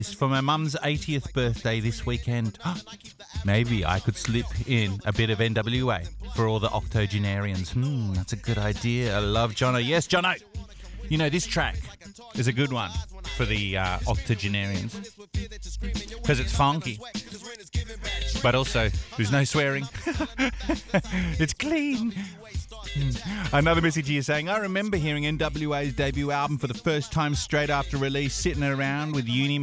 It's for my mum's 80th birthday this weekend. Maybe I could slip in a bit of NWA for all the octogenarians. That's a good idea. I love Jono. Yes, Jono. You know, this track is a good one for the octogenarians because it's funky. But also, there's no swearing. It's clean. Another message here saying, I remember hearing NWA's debut album for the first time straight after release, sitting around with uni